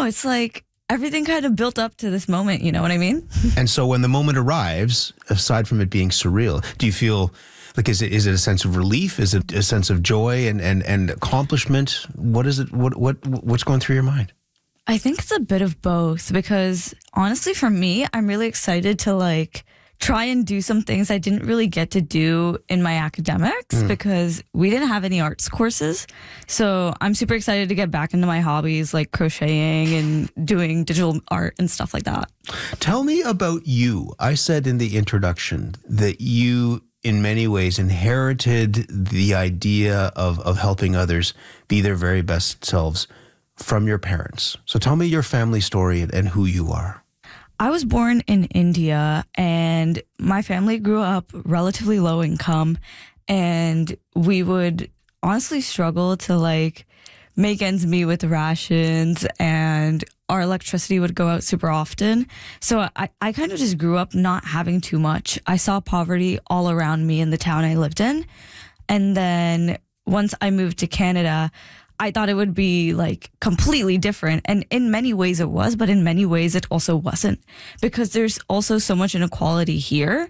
know. It's like everything kind of built up to this moment. You know what I mean? And so when the moment arrives, aside from it being surreal, do you feel like, is it a sense of relief? Is it a sense of joy and accomplishment? What is it? What's going through your mind? I think it's a bit of both because honestly, for me, I'm really excited to like try and do some things I didn't really get to do in my academics because we didn't have any arts courses. So I'm super excited to get back into my hobbies like crocheting and doing digital art and stuff like that. Tell me about you. I said in the introduction that you, in many ways, inherited the idea of helping others be their very best selves from your parents. So tell me your family story and who you are. I was born in India and my family grew up relatively low income, and we would honestly struggle to like make ends meet with rations, and our electricity would go out super often. So I kind of just grew up not having too much. I saw poverty all around me in the town I lived in. And then once I moved to Canada, I thought it would be like completely different. And in many ways it was, but in many ways it also wasn't, because there's also so much inequality here.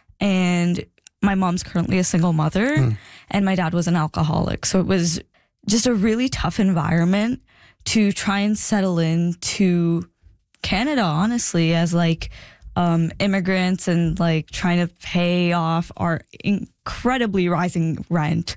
And my mom's currently a single mother and my dad was an alcoholic. So it was just a really tough environment to try and settle into Canada, honestly, as like immigrants and like trying to pay off our incredibly rising rent.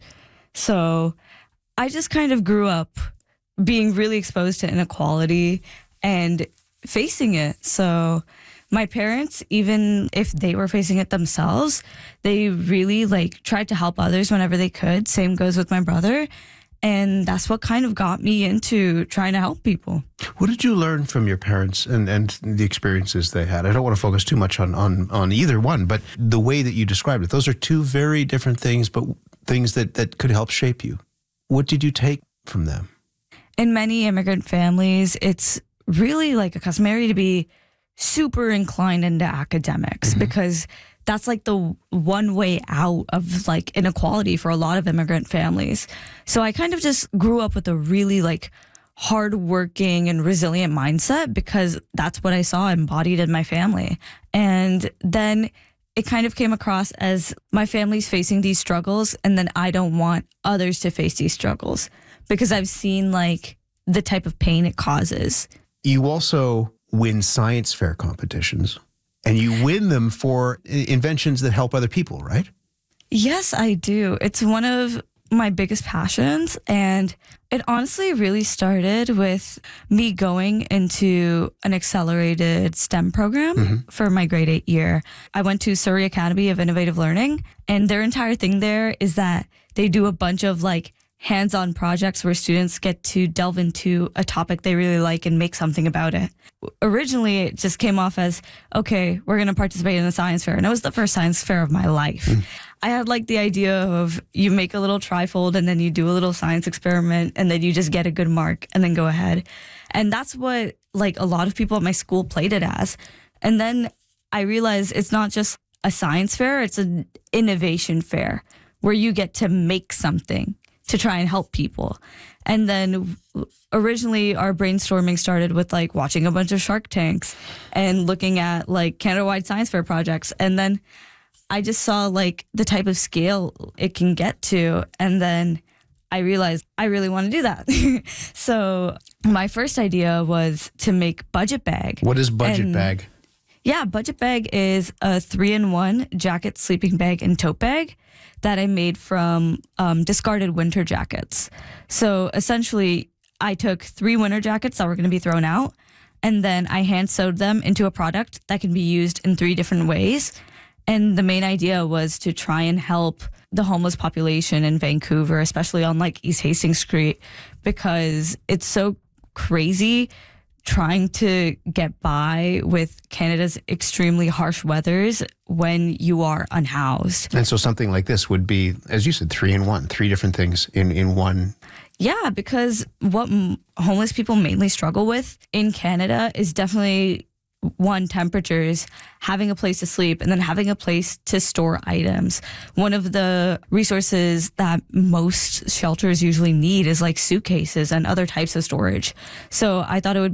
So I just kind of grew up being really exposed to inequality and facing it. So my parents, even if they were facing it themselves, they really like tried to help others whenever they could. Same goes with my brother. And that's what kind of got me into trying to help people. What did you learn from your parents and the experiences they had? I don't want to focus too much on either one, but the way that you described it, those are two very different things, but things that could help shape you. What did you take from them? In many immigrant families, it's really like a customary to be super inclined into academics because that's like the one way out of like inequality for a lot of immigrant families. So I kind of just grew up with a really like hardworking and resilient mindset because that's what I saw embodied in my family. And then it kind of came across as my family's facing these struggles and then I don't want others to face these struggles because I've seen like the type of pain it causes. You also win science fair competitions and you win them for inventions that help other people, right? Yes, I do. It's one of my biggest passions, and it honestly really started with me going into an accelerated STEM program for my grade 8 year. I went to Surrey Academy of Innovative Learning, and their entire thing there is that they do a bunch of like hands-on projects where students get to delve into a topic they really like and make something about it. Originally, it just came off as, okay, we're going to participate in a science fair. And it was the first science fair of my life. I had like the idea of you make a little trifold and then you do a little science experiment and then you just get a good mark and then go ahead. And that's what like a lot of people at my school played it as. And then I realized it's not just a science fair, it's an innovation fair where you get to make something to try and help people. And then originally our brainstorming started with like watching a bunch of Shark Tanks and looking at like Canada-wide science fair projects. And then I just saw like the type of scale it can get to. And then I realized I really want to do that. So my first idea was to make Budget Bag. What is Budget Bag? Yeah, Budget Bag is a 3-in-1 jacket, sleeping bag, and tote bag that I made from discarded winter jackets. So essentially, I took 3 winter jackets that were going to be thrown out, and then I hand sewed them into a product that can be used in 3 different ways. And the main idea was to try and help the homeless population in Vancouver, especially on like East Hastings Street, because it's so crazy trying to get by with Canada's extremely harsh weathers when you are unhoused. And so something like this would be, as you said, 3-in-1, 3 different things in one. Yeah, because what homeless people mainly struggle with in Canada is definitely one, temperatures, having a place to sleep, and then having a place to store items. One of the resources that most shelters usually need is like suitcases and other types of storage. So I thought it would